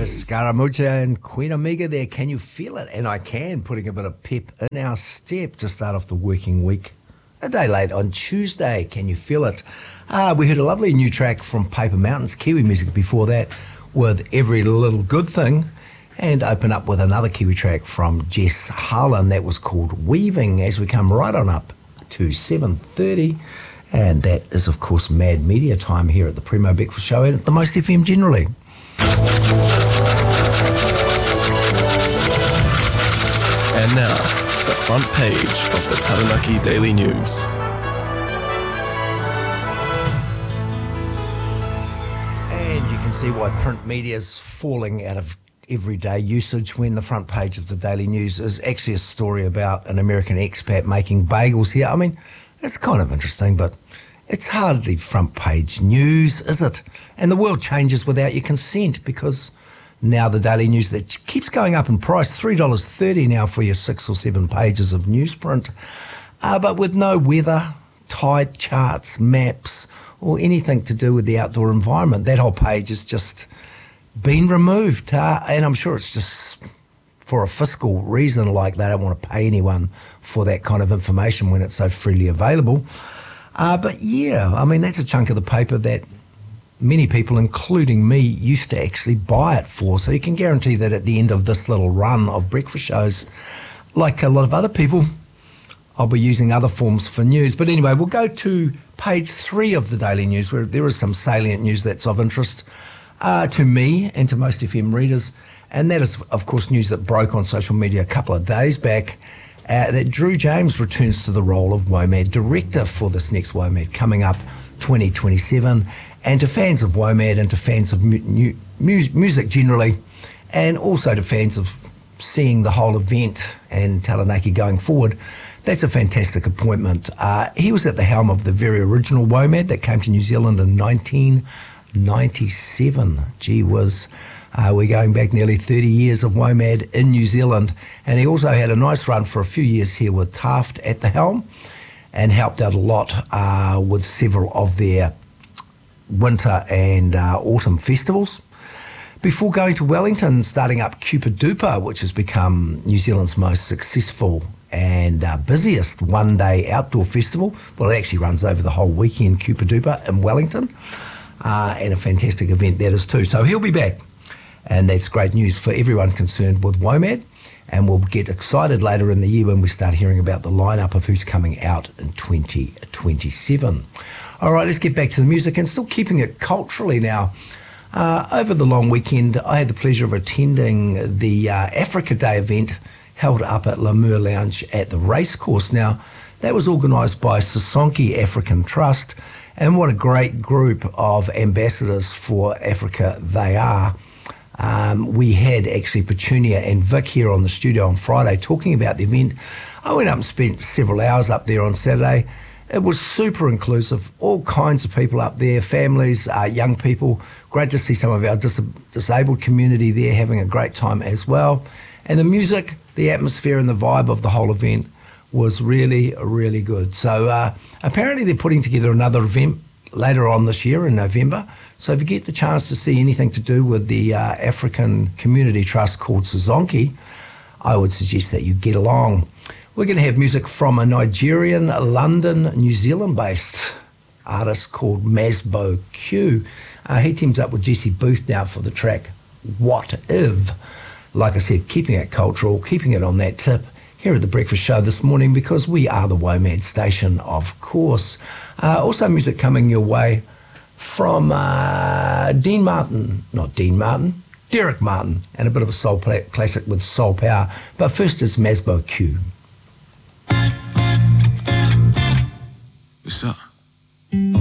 Scaramuccia and Queen Omega there. Can you feel it? And I can, putting a bit of pep in our step to start off the working week. A day late on Tuesday. Can you feel it? We heard a lovely new track from Paper Mountains, Kiwi music before that, with Every Little Good Thing, and open up with another Kiwi track from Jess Harlan that was called Weaving, as we come right on up to 7:30. And that is, of course, Mad Media time here at the Primo Breakfast Show and at the Most FM generally. And now, the front page of the Taranaki Daily News. And you can see why print media is falling out of everyday usage when the front page of the Daily News is actually a story about an American expat making bagels here. I mean, it's kind of interesting, but it's hardly front page news, is it? And the world changes without your consent, because now the Daily News that keeps going up in price, $3.30 now for your 6 or 7 pages of newsprint, but with no weather, tide charts, maps, or anything to do with the outdoor environment. That whole page has just been removed, and I'm sure it's just for a fiscal reason, like they don't want to pay anyone for that kind of information when it's so freely available. But yeah, I mean, that's a chunk of the paper that many people, including me, used to actually buy it for. So you can guarantee that at the end of this little run of breakfast shows, like a lot of other people, I'll be using other forms for news. But anyway, we'll go to page 3 of the Daily News, where there is some salient news that's of interest to me and to most FM readers. And that is, of course, news that broke on social media a couple of days back, that Drew James returns to the role of WOMAD director for this next WOMAD coming up 2027. And to fans of WOMAD and to fans of music generally, and also to fans of seeing the whole event and Taranaki going forward, that's a fantastic appointment. He was at the helm of the very original WOMAD that came to New Zealand in 1997. Gee whiz. We're going back nearly 30 years of WOMAD in New Zealand, and he also had a nice run for a few years here with Taft at the helm and helped out a lot with several of their winter and autumn festivals. Before going to Wellington and starting up Cupa Dupa, which has become New Zealand's most successful and busiest one-day outdoor festival. Well, it actually runs over the whole weekend, Cupa Dupa in Wellington, and a fantastic event that is too. So he'll be back. And that's great news for everyone concerned with WOMAD. And we'll get excited later in the year when we start hearing about the lineup of who's coming out in 2027. All right, let's get back to the music and still keeping it culturally now. Over the long weekend, I had the pleasure of attending the Africa Day event held up at Lemur Lounge at the racecourse. Now, that was organised by Sisonke African Trust, and what a great group of ambassadors for Africa they are. We had actually Petunia and Vic here on the studio on Friday talking about the event. I went up and spent several hours up there on Saturday. It was super inclusive, all kinds of people up there, families, young people. Great to see some of our disabled community there having a great time as well. And the music, the atmosphere and the vibe of the whole event was really, really good. So apparently they're putting together another event later on this year in November. So if you get the chance to see anything to do with the African Community Trust called Sisonke, I would suggest that you get along. We're going to have music from a Nigerian, London, New Zealand-based artist called Masbo Q. He teams up with Jesse Booth now for the track What If? Like I said, keeping it cultural, keeping it on that tip here at the Breakfast Show this morning, because we are the WOMAD station, of course. Also music coming your way from Derek Martin, and a bit of a soul classic with soul power. But first is Masbo Q. What's up?